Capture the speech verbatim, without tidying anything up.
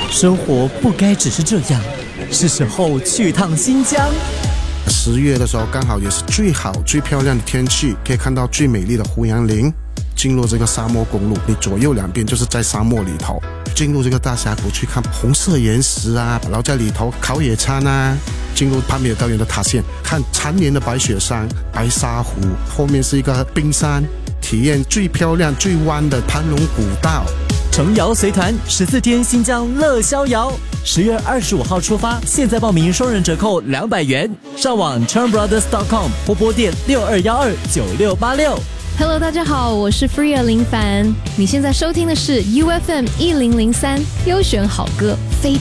生活不该只是这样，是时候去趟新疆。 十月的时候刚好也是最好最漂亮的天气，可以看到最美丽的胡杨林。进入这个沙漠公路，你左右两边就是在沙漠里头，进入这个大峡谷去看红色岩石啊，然后在里头烤野餐啊，进入帕米尔高原的塔县，看缠绵的白雪山、白沙湖，后面是一个冰山，体验最漂亮最弯的盘龙古道。 程瑶随团十四天新疆乐逍遥，十月二十五号出发，现在报名双人折扣两百元，上网 churn brothers dot com 或拨电六二一二九六八六。 Hello， 大家好，我是 Freya 林凡，你现在收听的是 U F M 一零零三优选好歌。